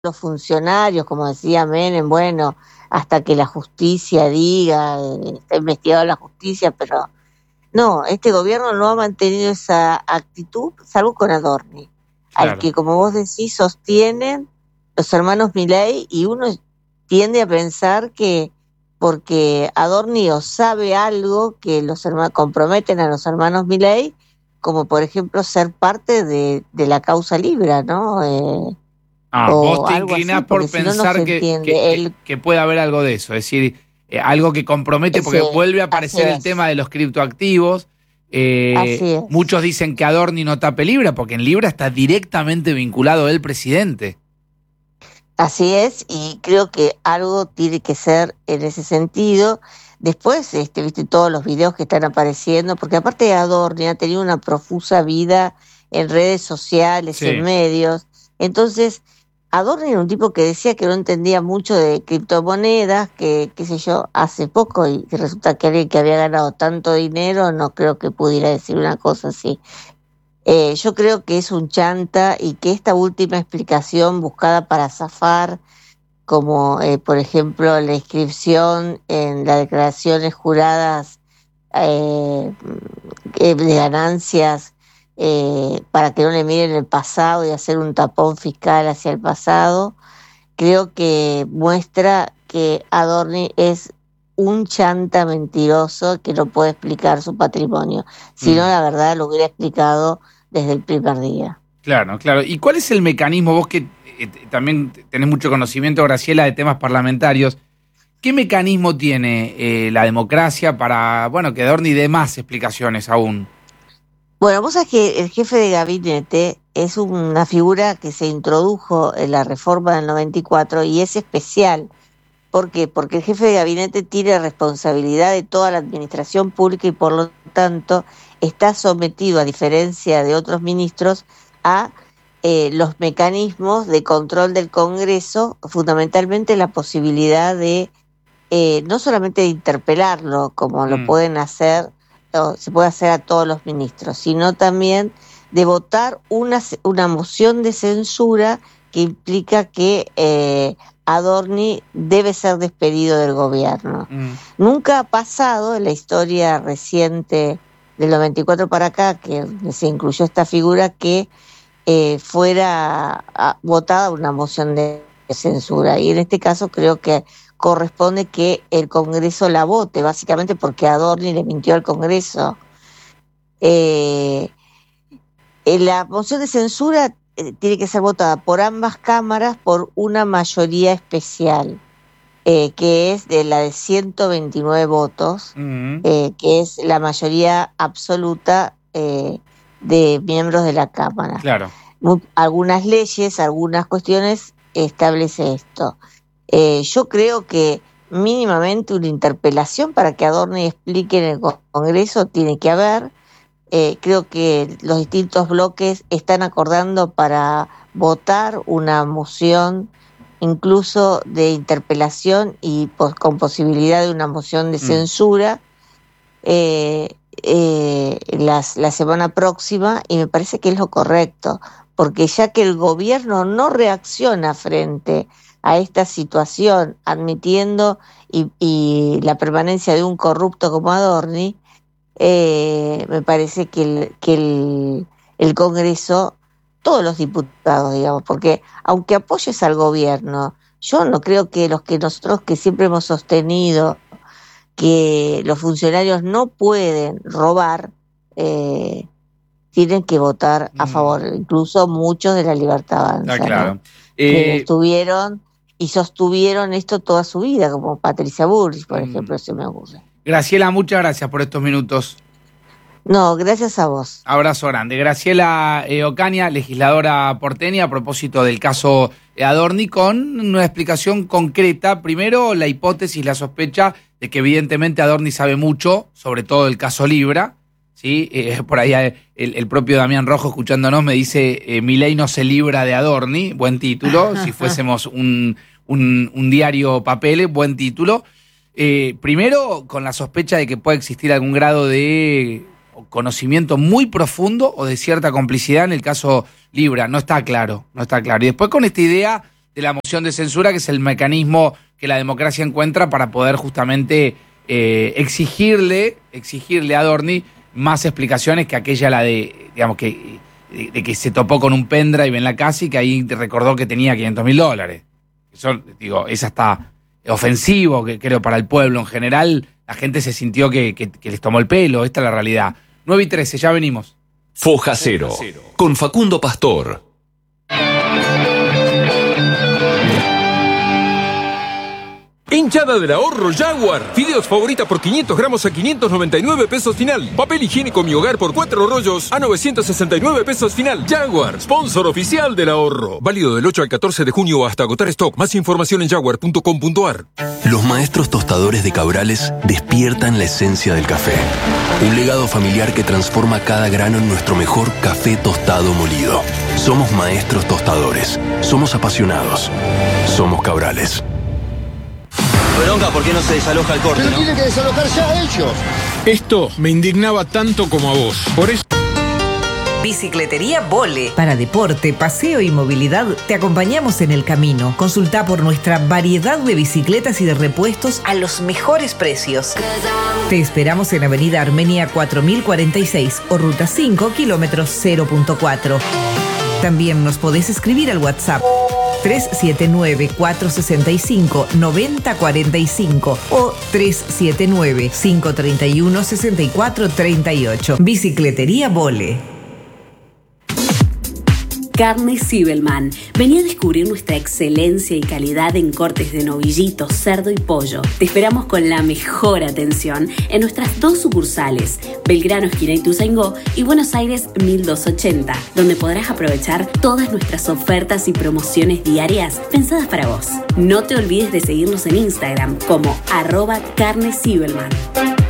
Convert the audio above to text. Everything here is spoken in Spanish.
los funcionarios, como decía Menem, bueno, hasta que la justicia diga, está investigada la justicia, pero no, este gobierno no ha mantenido esa actitud, salvo con Adorni, al Claro. que, como vos decís, sostienen los hermanos Milei, y uno tiende a pensar que porque Adorni o sabe algo que los hermanos comprometen a los hermanos Milei, como por ejemplo ser parte de la causa Libra, ¿no? Vos O te algo así, inclinás porque por si no, no se pensar entiende. Él, que puede haber algo de eso, es decir, algo que compromete, porque ese, vuelve a así aparecer el tema es, de los criptoactivos. así es. Muchos dicen que Adorni no tape Libra, porque en Libra está directamente vinculado el presidente. Así es, y creo que algo tiene que ser en ese sentido. Después, viste todos los videos que están apareciendo, porque aparte de Adorni ha tenido una profusa vida en redes sociales, en Sí. medios. Entonces, Adorni era un tipo que decía que no entendía mucho de criptomonedas, que, qué sé yo, hace poco, y que resulta que alguien que había ganado tanto dinero, no creo que pudiera decir una cosa así. Yo creo que es un chanta, y que esta última explicación buscada para zafar, como por ejemplo la inscripción en las declaraciones juradas eh, de ganancias, para que no le miren el pasado y hacer un tapón fiscal hacia el pasado, creo que muestra que Adorni es un chanta mentiroso que no puede explicar su patrimonio. Si no, Mm. la verdad lo hubiera explicado desde el primer día. Claro, claro. ¿Y cuál es el mecanismo? Vos que también tenés mucho conocimiento, Graciela, de temas parlamentarios. ¿Qué mecanismo tiene la democracia para, bueno, que Adorni dé más explicaciones aún? Bueno, vos sabés que el jefe de gabinete es una figura que se introdujo en la reforma del 94 y es especial. ¿Por qué? Porque el jefe de gabinete tiene responsabilidad de toda la administración pública y por lo tanto está sometido, a diferencia de otros ministros, a los mecanismos de control del Congreso, fundamentalmente la posibilidad de no solamente de interpelarlo, como lo Mm, pueden hacer, o se puede hacer a todos los ministros, sino también de votar una moción de censura que implica que Adorni debe ser despedido del gobierno. mm. Nunca ha pasado en la historia reciente del 94 para acá, que se incluyó esta figura, que fuera votada una moción de censura. Y en este caso creo que corresponde que el Congreso la vote, básicamente porque Adorni le mintió al Congreso. Eh, la moción de censura tiene que ser votada por ambas cámaras por una mayoría especial, que es de la de 129 votos, Mm, que es la mayoría absoluta de miembros de la Cámara. claro. Algunas leyes, algunas cuestiones establece esto. Yo creo que mínimamente una interpelación para que Adorni explique en el Congreso tiene que haber. Creo que los distintos bloques están acordando para votar una moción, incluso de interpelación y con posibilidad de una moción de Mm, censura, eh, la semana próxima, y me parece que es lo correcto, porque ya que el gobierno no reacciona frente a esta situación, admitiendo y la permanencia de un corrupto como Adorni, me parece que el Congreso, todos los diputados, digamos, porque aunque apoyes al gobierno, yo no creo que los que nosotros que siempre hemos sostenido que los funcionarios no pueden robar, eh, tienen que votar a mm, favor, incluso muchos de la Libertad está Avanza, ¿no? claro. Que Eh, estuvieron y sostuvieron esto toda su vida, como Patricia Bullrich, por mm, ejemplo, se me ocurre. Graciela, muchas gracias por estos minutos. No, gracias a vos. Abrazo grande. Graciela Ocaña, legisladora porteña, a propósito del caso Adorni, con una explicación concreta. Primero, la hipótesis, la sospecha de que evidentemente Adorni sabe mucho, sobre todo el caso Libra. ¿Sí? Por ahí el propio Damián Rojo, escuchándonos, me dice, Milei no se libra de Adorni, buen título. Si fuésemos un diario papel, buen título. Primero, con la sospecha de que pueda existir algún grado de conocimiento muy profundo o de cierta complicidad en el caso Libra. No está claro, no está claro. Y después con esta idea de la moción de censura, que es el mecanismo que la democracia encuentra para poder justamente exigirle a Adorni más explicaciones que aquella, la de, digamos, de que se topó con un pendrive en la casa y que ahí recordó que tenía $500.000. Eso, digo, es hasta ofensivo, que creo, para el pueblo en general. La gente se sintió que les tomó el pelo. Esta es la realidad. 9:13, ya venimos. Foja Cero, con Facundo Pastor. Hinchada del ahorro Jaguar. Fideos favorita por 500 gramos a 599 pesos final. Papel higiénico Mi Hogar por 4 rollos a 969 pesos final. Jaguar, sponsor oficial del ahorro. Válido del 8 al 14 de junio hasta agotar stock. Más información en jaguar.com.ar. Los maestros tostadores de Cabrales despiertan la esencia del café. Un legado familiar que transforma cada grano en nuestro mejor café tostado molido. Somos maestros tostadores. Somos apasionados. Somos Cabrales. Bronca, ¿por qué no se desaloja el corte? Pero tienen que desalojar ya ellos. Esto me indignaba tanto como a vos. Por eso... Bicicletería Vole. Para deporte, paseo y movilidad, te acompañamos en el camino. Consulta por nuestra variedad de bicicletas y de repuestos a los mejores precios. Te esperamos en Avenida Armenia 4046 o Ruta 5, kilómetros 0.4. También nos podés escribir al WhatsApp 379-465-9045 o 379-531-6438. Bicicletería Vole. Carnes Zibelman. Vení a descubrir nuestra excelencia y calidad en cortes de novillito, cerdo y pollo. Te esperamos con la mejor atención en nuestras 2 sucursales, Belgrano, esquina Ituzaingó, y Buenos Aires 1280, donde podrás aprovechar todas nuestras ofertas y promociones diarias pensadas para vos. No te olvides de seguirnos en Instagram como @carneszibelman.